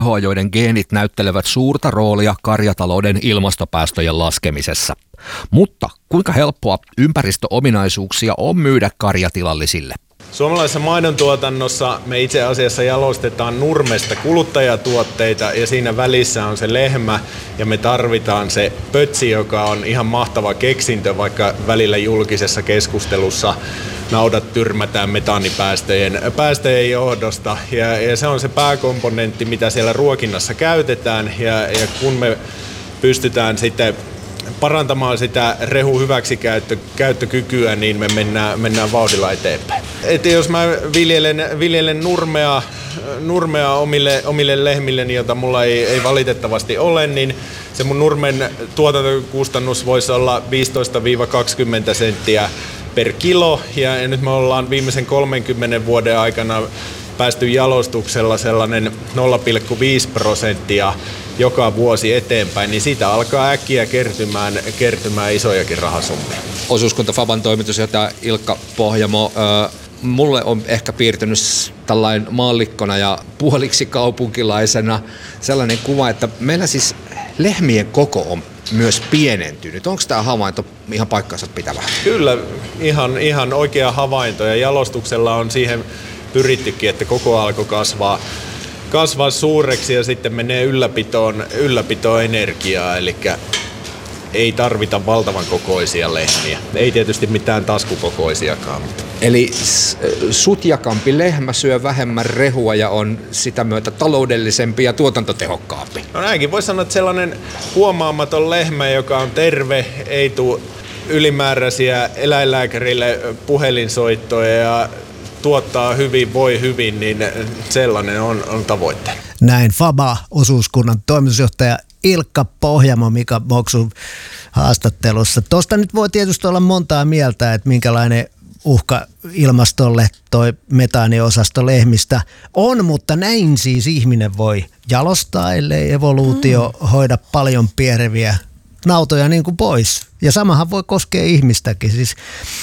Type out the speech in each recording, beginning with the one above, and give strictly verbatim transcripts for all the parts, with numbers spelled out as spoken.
tehoa, joiden geenit näyttelevät suurta roolia karjatalouden ilmastopäästöjen laskemisessa. Mutta kuinka helppoa ympäristöominaisuuksia on myydä karjatilallisille? Suomalaisessa maidontuotannossa me itse asiassa jalostetaan nurmesta kuluttajatuotteita ja siinä välissä on se lehmä ja me tarvitaan se pötsi, joka on ihan mahtava keksintö, vaikka välillä julkisessa keskustelussa naudat tyrmätään metaanipäästöjen päästöjen johdosta ja, ja se on se pääkomponentti, mitä siellä ruokinnassa käytetään ja, ja kun me pystytään sitten parantamaan sitä rehun hyväksikäyttökykyä, niin me mennään, mennään vauhdilla eteenpäin. Et jos mä viljelen, viljelen nurmea, nurmea omille, omille lehmilleni, jota mulla ei, ei valitettavasti ole, niin se mun nurmen tuotantokustannus voisi olla viisitoista kaksikymmentä senttiä per kilo. Ja nyt me ollaan viimeisen kolmenkymmenen vuoden aikana päästy jalostuksella sellainen nolla pilkku viisi prosenttia joka vuosi eteenpäin, niin siitä alkaa äkkiä kertymään, kertymään isojakin rahasummia. Osuuskunta Faban toimitusjohtaja Ilkka Pohjamo, äh, mulle on ehkä piirtynyt tällainen maallikkona ja puoliksi kaupunkilaisena sellainen kuva, että meillä siis lehmien koko on myös pienentynyt. Onko tämä havainto ihan paikkansa pitävä? Kyllä, ihan, ihan oikea havainto ja jalostuksella on siihen pyrittykin, että koko alkoi kasvaa. kasvaa suureksi ja sitten menee ylläpitoon, ylläpitoon energiaa, eli ei tarvita valtavan kokoisia lehmiä. Ei tietysti mitään taskukokoisiakaan. Mutta. Eli sutjakampi lehmä syö vähemmän rehua ja on sitä myötä taloudellisempi ja tuotantotehokkaampi. No näinkin voi sanoa, että sellainen huomaamaton lehmä, joka on terve, ei tule ylimääräisiä eläinlääkärille puhelinsoittoja ja tuottaa hyvin, voi hyvin, niin sellainen on, on tavoitteena. Näin Faba-osuuskunnan toimitusjohtaja Ilkka Pohjamo Mika Boksun haastattelussa. Tuosta nyt voi tietysti olla montaa mieltä, että minkälainen uhka ilmastolle toi metaaniosasto lehmistä on, mutta näin siis ihminen voi jalostaa, ellei evoluutio mm. hoida paljon piereviä nautoja niin kuin pois. Ja samahan voi koskea ihmistäkin. Siis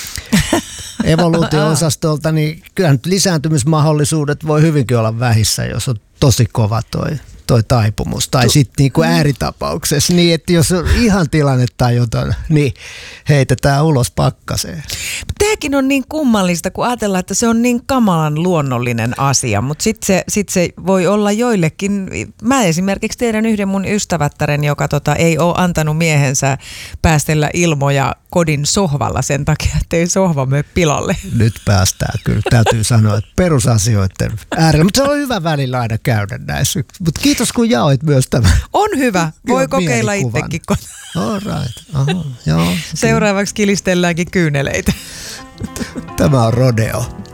evoluutio-osastolta, niin kyllä nyt lisääntymismahdollisuudet voi hyvinkin olla vähissä, jos on tosi kova toi, toi taipumus. Tai sitten niin kuin ääritapauksessa, niin että jos on ihan tilannetajuton, niin heitetään ulos pakkaseen. Tämäkin on niin kummallista, kun ajatellaan, että se on niin kamalan luonnollinen asia, mutta sitten se, sit se voi olla joillekin. Mä esimerkiksi tiedän yhden mun ystävättären, joka tota, ei ole antanut miehensä päästellä ilmoja kodin sohvalla sen takia, ettei sohva mene pilalle. Nyt päästään kyllä, täytyy sanoa, että perusasioiden äärellä, mutta se on hyvä välillä aina käydä näissä. Mutta kiitos kun jaoit myös tämän. On hyvä, voi kokeilla itsekin. All right. Aha, joo. Seuraavaksi kilistelläänkin kyyneleitä. Tämä on Rodeo.